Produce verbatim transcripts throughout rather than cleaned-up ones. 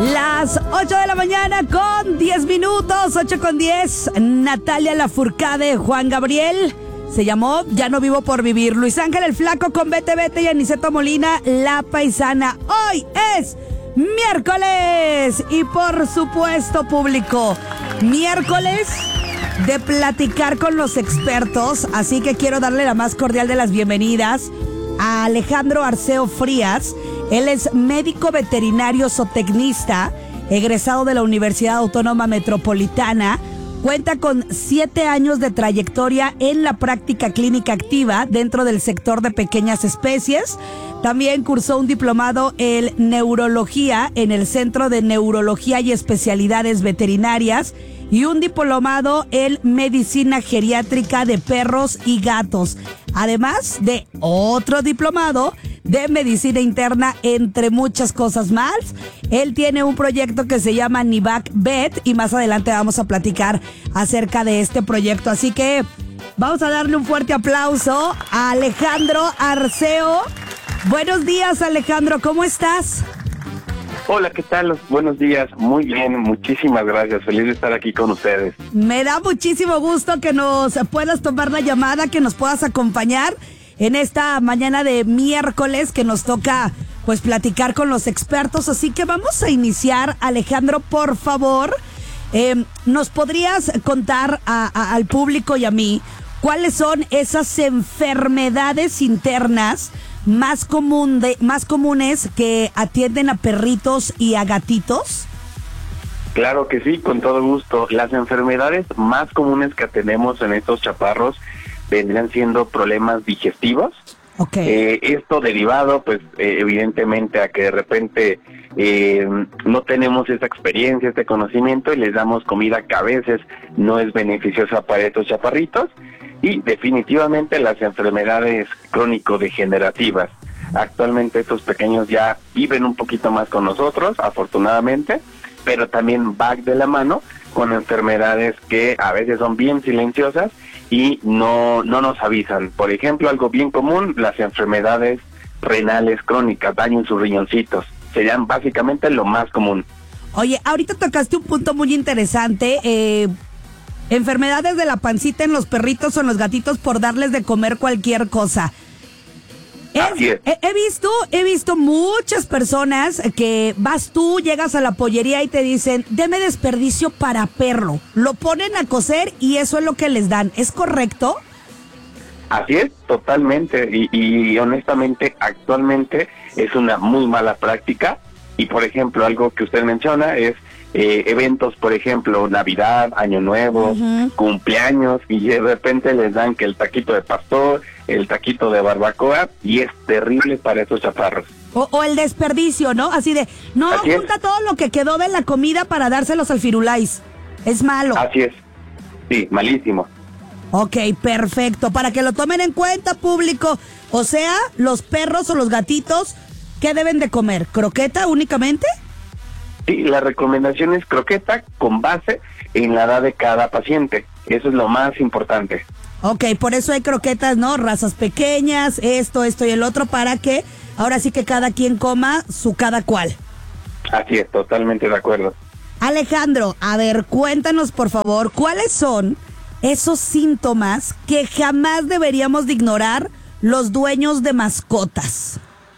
Las ocho de la mañana con diez minutos, ocho con diez. Natalia Lafourcade, Juan Gabriel. Se llamó Ya no vivo por vivir. Luis Ángel el Flaco con Vete Vete y Aniceto Molina, La Paisana. Hoy es miércoles y por supuesto, público, miércoles de platicar con los expertos. Así que quiero darle la más cordial de las bienvenidas a Alejandro Arceo Frías. Él es médico veterinario zootecnista, egresado de la Universidad Autónoma Metropolitana. Cuenta con siete años de trayectoria en la práctica clínica activa dentro del sector de pequeñas especies. También cursó un diplomado en neurología en el Centro de Neurología y Especialidades Veterinarias y un diplomado en medicina geriátrica de perros y gatos, además de otro diplomado de medicina interna, entre muchas cosas más. Él tiene un proyecto que se llama Nivac Vet y más adelante vamos a platicar acerca de este proyecto. Así que vamos a darle un fuerte aplauso a Alejandro Arceo. Buenos días, Alejandro, ¿cómo estás? Hola, ¿qué tal? Buenos días. Muy bien, muchísimas gracias. Feliz de estar aquí con ustedes. Me da muchísimo gusto que nos puedas tomar la llamada, que nos puedas acompañar en esta mañana de miércoles que nos toca pues platicar con los expertos. Así que vamos a iniciar. Alejandro, por favor, eh, ¿nos podrías contar a, a, al público y a mí cuáles son esas enfermedades internas más común de, más comunes que atienden a perritos y a gatitos? Claro que sí, con todo gusto. Las enfermedades más comunes que tenemos en estos chaparros vendrían siendo problemas digestivos. Okay. Eh, esto derivado, pues, eh, evidentemente a que de repente eh, no tenemos esa experiencia, este conocimiento y les damos comida que a veces no es beneficiosa para estos chaparritos. Y definitivamente las enfermedades crónico-degenerativas. Actualmente estos pequeños ya viven un poquito más con nosotros, afortunadamente, pero también va de la mano con enfermedades que a veces son bien silenciosas y no, no nos avisan. Por ejemplo, algo bien común, las enfermedades renales crónicas, daño en sus riñoncitos, serían básicamente lo más común. Oye, ahorita tocaste un punto muy interesante, eh... enfermedades de la pancita en los perritos o en los gatitos por darles de comer cualquier cosa. Es, Así es. He, he visto, he visto muchas personas que vas tú, llegas a la pollería y te dicen, deme desperdicio para perro. Lo ponen a cocer y eso es lo que les dan. ¿Es correcto? Así es, totalmente. Y, y honestamente, actualmente es una muy mala práctica. Y por ejemplo, algo que usted menciona es Eh, eventos, por ejemplo, Navidad, Año Nuevo, uh-huh. cumpleaños, y de repente les dan que el taquito de pastor, el taquito de barbacoa, y es terrible para estos chaparros. O, o el desperdicio, ¿no? Así de, no, Así junta es. todo lo que quedó de la comida para dárselos al firulais. Es malo. Así es. Sí, malísimo. Ok, perfecto. Para que lo tomen en cuenta, público. O sea, los perros o los gatitos, ¿qué deben de comer? ¿Croqueta únicamente? Sí, la recomendación es croqueta con base en la edad de cada paciente. Eso es lo más importante. Ok, por eso hay croquetas, ¿no? Razas pequeñas, esto, esto y el otro, para que ahora sí que cada quien coma su cada cual. Así es, totalmente de acuerdo. Alejandro, a ver, cuéntanos por favor, ¿cuáles son esos síntomas que jamás deberíamos de ignorar los dueños de mascotas?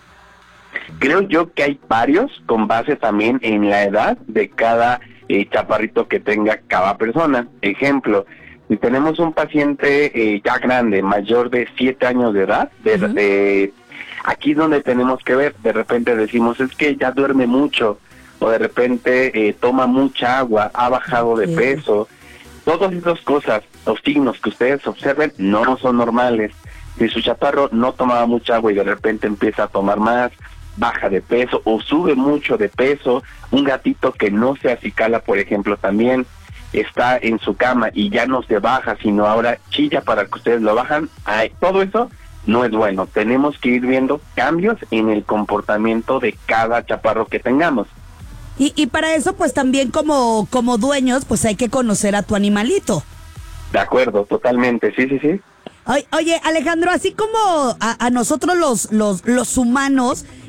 Creo yo que hay varios con base también en la edad de cada eh, chaparrito que tenga cada persona. Ejemplo, si tenemos un paciente eh, ya grande, mayor de siete años de edad, de, uh-huh. de, aquí es donde tenemos que ver, de repente decimos, es que ya duerme mucho, o de repente eh, toma mucha agua, ha bajado de peso. Todas esas cosas, los signos que ustedes observen, no son normales. Si su chaparro no tomaba mucha agua y de repente empieza a tomar más, baja de peso o sube mucho de peso, un gatito que no se acicala, por ejemplo, también está en su cama y ya no se baja, sino ahora chilla para que ustedes lo bajan, ay, todo eso no es bueno. Tenemos que ir viendo cambios en el comportamiento de cada chaparro que tengamos. Y, y para eso, pues también como, como dueños, pues hay que conocer a tu animalito. De acuerdo, totalmente, sí, sí, sí. Oye, Alejandro, así como a, a nosotros los, los, los humanos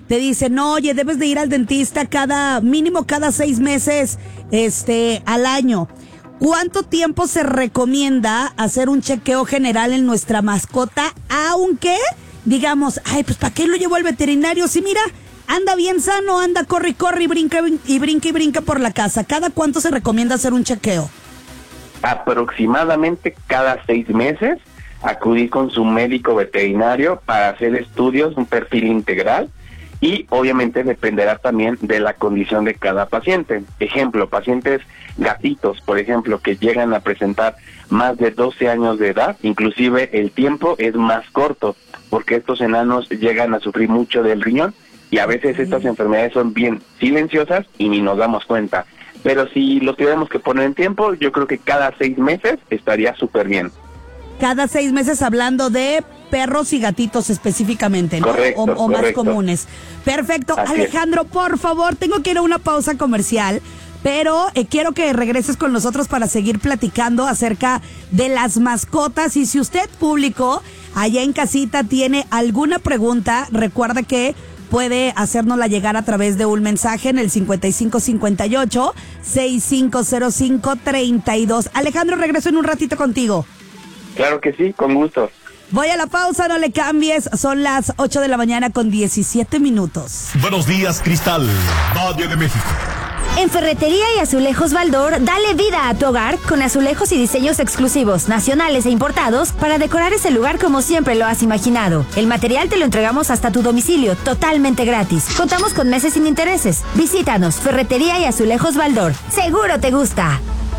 te dicen, oye, debes de ir al dentista cada, mínimo cada seis meses, este, al año. ¿Cuánto tiempo se recomienda hacer un chequeo general en nuestra mascota? Aunque, digamos, ay, pues ¿para qué lo llevo al veterinario? Si mira, anda bien sano, anda, corre y corre y brinca y brinca y brinca por la casa. ¿Cada cuánto se recomienda hacer un chequeo? Aproximadamente cada seis meses acudir con su médico veterinario para hacer estudios, un perfil integral, y obviamente dependerá también de la condición de cada paciente. Ejemplo, pacientes gatitos, por ejemplo, que llegan a presentar más de doce años de edad, inclusive el tiempo es más corto, porque estos enanos llegan a sufrir mucho del riñón, y a veces estas enfermedades son bien silenciosas y ni nos damos cuenta. Pero si lo tuviéramos que poner en tiempo, yo creo que cada seis meses estaría súper bien. Cada seis meses hablando de perros y gatitos específicamente, ¿no? Correcto, o, o más correcto. comunes. Perfecto. Así Alejandro, es. Por favor, tengo que ir a una pausa comercial, pero eh, quiero que regreses con nosotros para seguir platicando acerca de las mascotas. Y si usted, público, allá en casita, tiene alguna pregunta, recuerda que puede hacérnosla llegar a través de un mensaje en el cincuenta y cinco cincuenta y ocho, sesenta y cinco cero cinco, treinta y dos. Alejandro, regreso en un ratito contigo. Claro que sí, con gusto. Voy a la pausa, no le cambies. Son las ocho de la mañana con diecisiete minutos. Buenos días, Cristal, Valle de México. En Ferretería y Azulejos Baldor, dale vida a tu hogar con azulejos y diseños exclusivos, nacionales e importados para decorar ese lugar como siempre lo has imaginado. El material te lo entregamos hasta tu domicilio, totalmente gratis. Contamos con meses sin intereses. Visítanos, Ferretería y Azulejos Baldor. Seguro te gusta.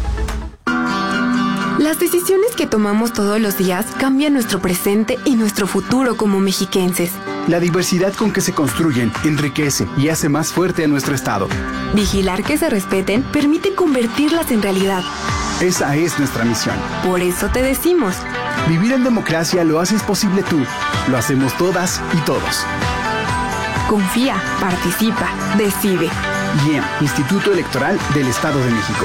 Las decisiones que tomamos todos los días cambian nuestro presente y nuestro futuro como mexiquenses. La diversidad con que se construyen enriquece y hace más fuerte a nuestro estado. Vigilar que se respeten permite convertirlas en realidad. Esa es nuestra misión. Por eso te decimos: vivir en democracia lo haces posible tú, lo hacemos todas y todos. Confía, participa, decide. I E M, Instituto Electoral del Estado de México.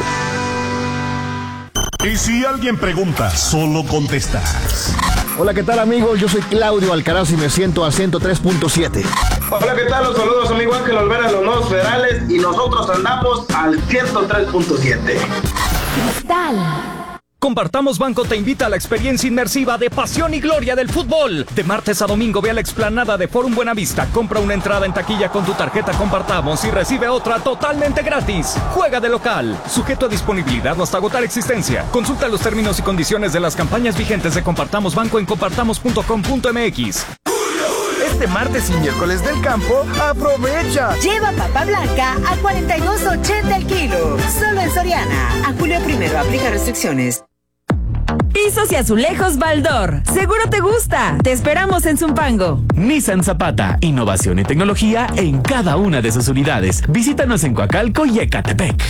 Y si alguien pregunta, solo contestas. Hola, ¿qué tal, amigos? Yo soy Claudio Alcaraz y me siento al ciento tres punto siete. Hola, ¿qué tal? Los saludos, amigo Ángel Olvera de los Nuevos Federales, y nosotros andamos al ciento tres punto siete. Cristal. Compartamos Banco te invita a la experiencia inmersiva de pasión y gloria del fútbol. De martes a domingo ve a la explanada de Forum Buenavista, compra una entrada en taquilla con tu tarjeta Compartamos y recibe otra totalmente gratis. Juega de local, sujeto a disponibilidad o hasta agotar existencia. Consulta los términos y condiciones de las campañas vigentes de Compartamos Banco en compartamos punto com punto m x. Este martes y miércoles del campo, aprovecha. Lleva papa blanca a cuarenta y dos ochenta el kilo. Solo en Soriana. A julio primero aplica restricciones. Pisos y azulejos Baldor. Seguro te gusta. Te esperamos en Zumpango. Nissan Zapata. Innovación y tecnología en cada una de sus unidades. Visítanos en Coacalco y Ecatepec.